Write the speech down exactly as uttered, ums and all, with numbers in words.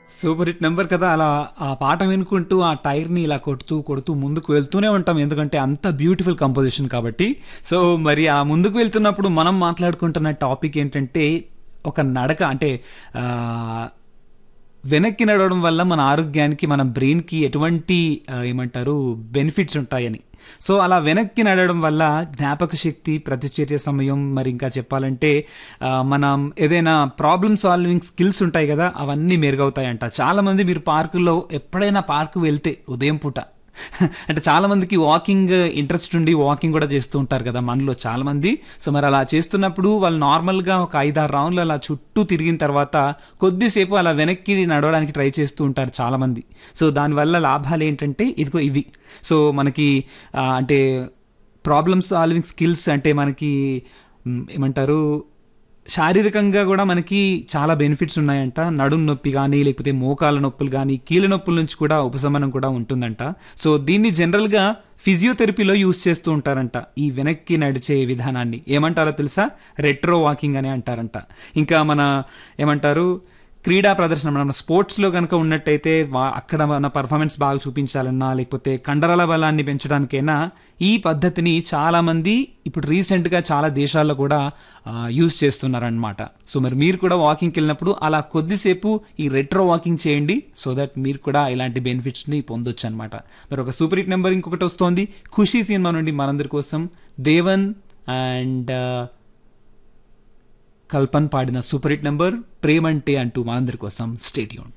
Super hit number కదా! అలా ఆ పాట వినుకుంటూ ఆ టైర్‌ని ఇలా కొడుతూ, కొడుతూ ముందుకు వెళ్తూనే ఉంటాం. ఎందుకంటే అంత బ్యూటిఫుల్ కంపోజిషన్ కాబట్టి. సో, మరి ఆ ముందుకు వెళ్తున్నప్పుడు మనం మాట్లాడుకుంటున్న టాపిక్ ఏంటంటే ఒక నడక అంటే ఆహ్, వెనక్కి నడవడం వల్ల మన ఆరోగ్యానికి, మన బ్రెయిన్‌కి ఎటువంటి ఆహ్, ఏమంటారు బెనిఫిట్స్ ఉంటాయని. సో, అలా వెనక్కి నడవడం వల్ల జ్ఞాపక శక్తి, ప్రతిచర్య సమయం మరి ఇంకా చెప్పాలంటే ఆహ్, మనం ఏదైనా ప్రాబ్లమ్ సాల్వింగ్ స్కిల్స్ ఉంటాయి గదా! అవన్నీ మెరుగవుతాయంట. చాలామంది మీరు పార్కుల్లో ఎప్పుడైనా పార్క్‌కి వెళ్తే ఉదయం పూట అంటే చాలా మందికి వాకింగ్ ఇంట్రెస్ట్ ఉండి వాకింగ్ కూడా చేస్తూ ఉంటారు కదా మనలో చాలా మంది. సో మరి అలా చేస్తున్నప్పుడు వాళ్ళు నార్మల్గా ఒక ఐదు ఆరు రౌండ్లు అలా చుట్టూ తిరిగిన తర్వాత కొద్దిసేపు అలా వెనక్కి నడవడానికి ట్రై చేస్తూ ఉంటారు చాలా మంది. సో దానివల్ల లాభాలు ఏంటంటే ఇదిగో ఇవి. సో మనకి ఆ, అంటే ప్రాబ్లమ్ సాల్వింగ్ స్కిల్స్ అంటే మనకి మ్, ఏమంటారు శారీరకంగా కూడా మనకి చాలా బెనిఫిట్స్ ఉన్నాయంట. నడుం నొప్పి కానీ లేకపోతే మోకాల నొప్పులు కానీ కీళ్ళ నొప్పుల నుంచి కూడా ఉపశమనం కూడా ఉంటుందంట. సో దీన్ని జనరల్గా ఫిజియోథెరపీలో యూస్ చేస్తూ ఉంటారంట. ఈ వెనక్కి నడిచే విధానాన్ని ఏమంటారో తెలుసా? రెట్రో వాకింగ్ అని అంటారంట. ఇంకా మన ఏమంటారు క్రీడా ప్రదర్శన మన స్పోర్ట్స్లో కనుక ఉన్నట్టయితే వా- అక్కడ మన పర్ఫార్మెన్స్ బాగా చూపించాలన్నా లేకపోతే కండరాల బలాన్ని పెంచడానికైనా ఈ పద్ధతిని చాలామంది ఇప్పుడు రీసెంట్గా చాలా దేశాల్లో కూడా యూజ్ చేస్తున్నారనమాట. సో మరి మీరు కూడా వాకింగ్కి వెళ్ళినప్పుడు అలా కొద్దిసేపు ఈ రెట్రో వాకింగ్ చేయండి. సో దట్ మీరు కూడా ఇలాంటి బెనిఫిట్స్ని పొందొచ్చు అనమాట. మరి ఒక సూపర్ హిట్ నెంబర్ ఇంకొకటి వస్తోంది ఖుషీ సినిమా నుండి మనందరి కోసం దేవన్ అండ్ కల్పన్ పాడిన సూపర్ హిట్ నెంబర్ ప్రేమంటే అంటూ మనందరి కోసం స్టేట్ యూన్.